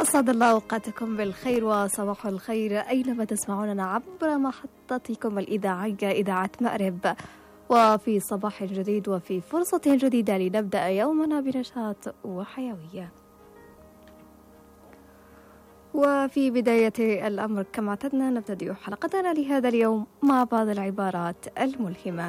أسعد الله أوقاتكم بالخير وصباح الخير أينما تسمعوننا عبر محطتكم الإذاعية إذاعة مأرب، وفي صباح جديد وفي فرصة جديدة لنبدأ يومنا بنشاط وحيوية. وفي بداية الأمر كما اعتدنا نبتدئ حلقتنا لهذا اليوم مع بعض العبارات الملهمة.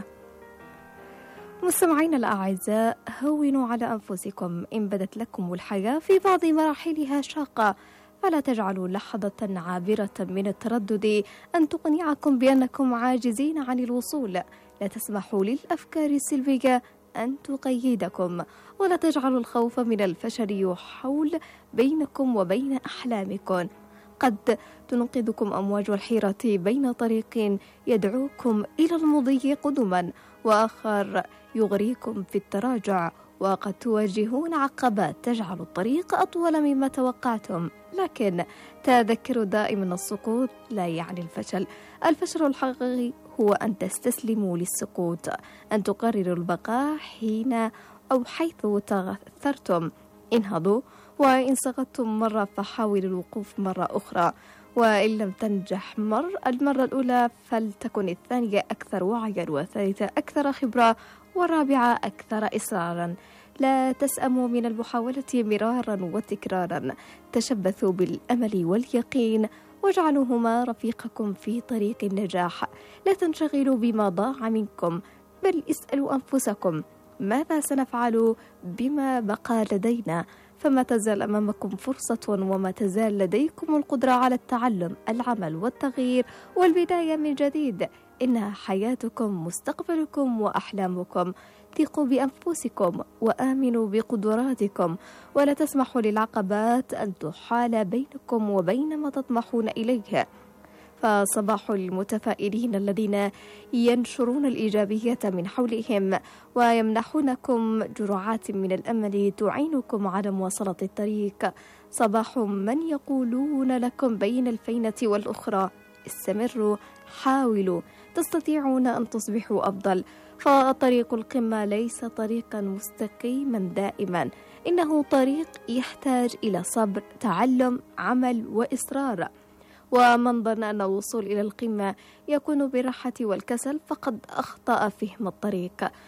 مستمعينا الأعزاء، هونوا على أنفسكم، إن بدت لكم الحياة في بعض مراحلها شاقة فلا تجعلوا لحظة عابرة من التردد أن تقنعكم بأنكم عاجزين عن الوصول. لا تسمحوا للأفكار السلبية أن تقيدكم، ولا تجعلوا الخوف من الفشل يحول بينكم وبين أحلامكم. قد تنقذكم أمواج الحيرة بين طريق يدعوكم إلى المضي قدما وآخر يغريكم في التراجع، وقد تواجهون عقبات تجعل الطريق أطول مما توقعتم، لكن تذكروا دائما السقوط لا يعني الفشل. الفشل الحقيقي هو أن تستسلموا للسقوط، أن تقرروا البقاء حين أو حيث تأثرتم. انهضوا، وإن سقطتم مرة فحاولوا الوقوف مرة أخرى، وإن لم تنجح المرة الأولى فلتكن الثانية أكثر وعيا، والثالثة أكثر خبرة، والرابعة أكثر إصرارا. لا تسأموا من المحاولة مرارا وتكرارا، تشبثوا بالأمل واليقين واجعلوهما رفيقكم في طريق النجاح. لا تنشغلوا بما ضاع منكم، بل اسألوا أنفسكم ماذا سنفعل بما بقى لدينا، فما تزال أمامكم فرصة، وما تزال لديكم القدرة على التعلم، العمل والتغيير والبداية من جديد. إنها حياتكم، مستقبلكم وأحلامكم. ثقوا بأنفسكم وآمنوا بقدراتكم، ولا تسمحوا للعقبات أن تحال بينكم وبين ما تطمحون إليه. فصباح المتفائلين الذين ينشرون الإيجابية من حولهم ويمنحونكم جرعات من الأمل تعينكم على مواصلة الطريق. صباح من يقولون لكم بين الفينة والأخرى استمروا، حاولوا، تستطيعون أن تصبحوا أفضل. فطريق القمة ليس طريقا مستقيما دائما، إنه طريق يحتاج إلى صبر، تعلم، عمل وإصرار. ومن ظن أن الوصول إلى القمة يكون بالراحة والكسل فقد أخطأ فهم الطريق.